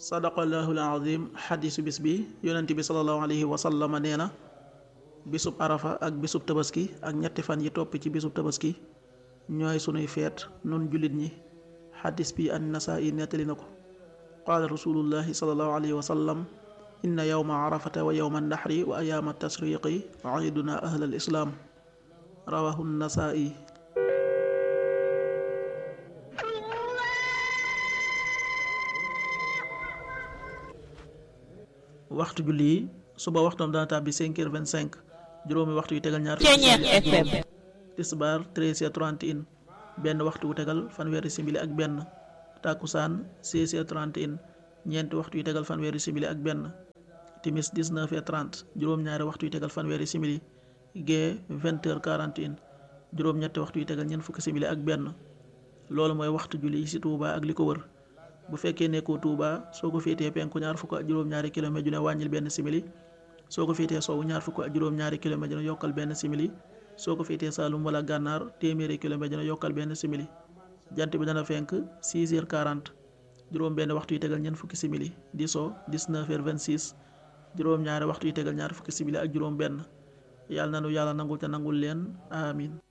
sadaqallahul azim. xadiisu bis bi yonent bi sallallahu alayhi wa sallam nee na bisub arafa ak bisub tabaski ak ñetti fan yi topp ci bisub tabaski ñooy sunuy feet nun jullit ñi. xadis bi an nasaa'i nettali na ko. qaala rasulullahi sallallahu alayhi wa sallam inna yawma arafata wa yawma naxri wa ayaama tasriqi iiduna ahlal islaam. rawahu nasaa'i. waxtu julli yi suba waxtoom dana tàbbi 5h25 juróomi waxtu yu tegal ñaar tisbaar 13h31 benn waxtu wu tegal fanweeri simili ak benn. takkusaan 16h31 ñeenti waxtu yu tegal fanweeri simili ak benn. timis 19h30 juróom-ñaari waxtu yu tegal fanweeri simili. gee 20h41 juróom-ñetti waxtu yu tegal ñeent fukki simili ak benn. loolu mooy waxtu julli yi ci Touba ak li ko wër. bu fekkee nekkoo Touba soo ko féetee penku ñaar fukk ak juróom-ñaari kilomètre ju ne wàññil benn simili. soo ko féetee sowu ñaar fukk ak juróom-ñaari kilomètre ju ne yokkal benn simili. soo ko féetee Saalum wala Gànnaar téeméeri kilomètre ju ne yokkal benn simili. jant bi dana fenk 6h40 juróom benn waxtu yu tegal ñeent fukki simili di so 19h26 juróom ñaari waxtu yu tegal ñaar fukki simili ak juróom benn. yàlla na nu yàlla nangul te nangul leen amin.